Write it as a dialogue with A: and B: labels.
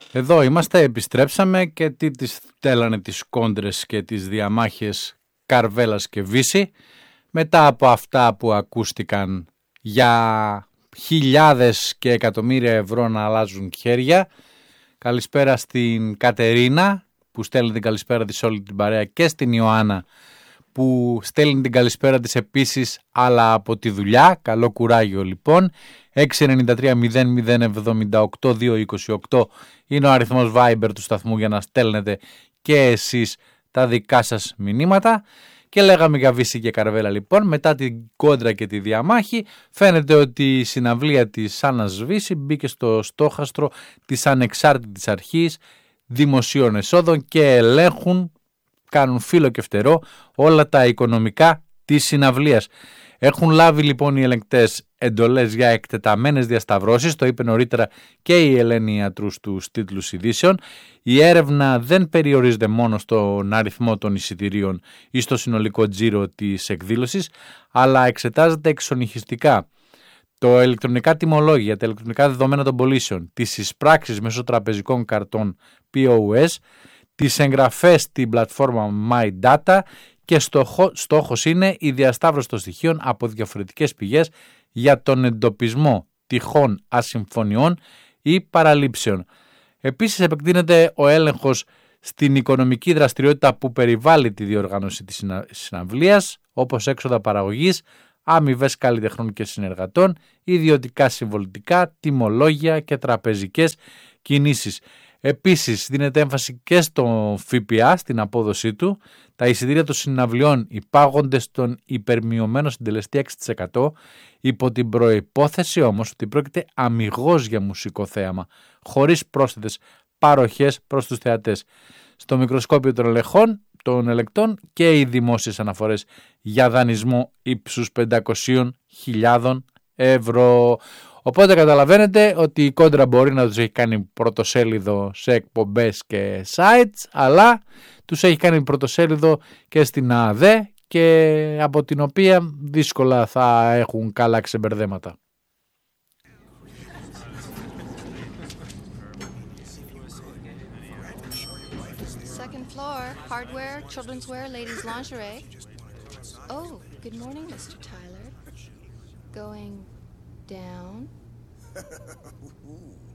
A: Εδώ είμαστε, επιστρέψαμε και τι τις τέλανε τις κόντρες και τις διαμάχες Καρβέλας και Βύση μετά από αυτά που ακούστηκαν για χιλιάδες και εκατομμύρια ευρώ να αλλάζουν χέρια. Καλησπέρα στην Κατερίνα που στέλνει την καλησπέρα της όλη την παρέα και στην Ιωάννα που στέλνει την καλησπέρα της επίσης αλλά από τη δουλειά. Καλό κουράγιο λοιπόν. 693-0078-228 είναι ο αριθμός Viber του σταθμού για να στέλνετε και εσείς τα δικά σας μηνύματα. Και λέγαμε για Βύση και Καρβέλα λοιπόν, μετά την κόντρα και τη διαμάχη φαίνεται ότι η συναυλία της Άννας Βύση μπήκε στο στόχαστρο της ανεξάρτητης αρχής δημοσίων εσόδων και ελέγχουν, κάνουν φύλλο και φτερό όλα τα οικονομικά της συναυλίας. Έχουν λάβει λοιπόν οι ελεγκτές εντολές για εκτεταμένες διασταυρώσεις, το είπε νωρίτερα και η Ελένη Ιατρού στους τίτλους ειδήσεων. Η έρευνα δεν περιορίζεται μόνο στον αριθμό των εισιτηρίων ή στο συνολικό τζίρο της εκδήλωσης, αλλά εξετάζεται εξονυχιστικά το ηλεκτρονικά τιμολόγια, τα ηλεκτρονικά δεδομένα των πωλήσεων, τις εισπράξεις μέσω τραπεζικών καρτών POS, τις εγγραφές στην πλατφόρμα My Data και στόχος είναι η διασταύρωση των στοιχείων από διαφορετικές πηγές για τον εντοπισμό τυχόν ασυμφωνιών ή παραλήψεων. Επίσης επεκτείνεται ο έλεγχος στην οικονομική δραστηριότητα που περιβάλλει τη διοργάνωση της συναυλίας, όπως έξοδα παραγωγής, αμοιβές καλλιτεχνών και συνεργατών, ιδιωτικά συμβολητικά, τιμολόγια και τραπεζικές κινήσεις. Επίσης δίνεται έμφαση και στο ΦΠΑ, στην απόδοσή του. Τα εισιτήρια των συναυλιών υπάγονται στον υπερμειωμένο συντελεστή 6%, υπό την προϋπόθεση όμως ότι πρόκειται αμιγώς για μουσικό θέαμα, χωρίς πρόσθετες παροχές προς τους θεατές. Στο μικροσκόπιο των ελεκτών και οι δημόσιες αναφορές για δανεισμό ύψους 500.000 ευρώ. Οπότε καταλαβαίνετε ότι η κόντρα μπορεί να τους έχει κάνει πρωτοσέλιδο σε εκπομπές και sites, αλλά τους έχει κάνει πρωτοσέλιδο και στην ΑΔΕ και από την οποία δύσκολα θα έχουν καλά ξεμπερδέματα.
B: Second floor, hardware, children's wear, ladies' lingerie. Oh, good morning, Mr. Tyler. Going down.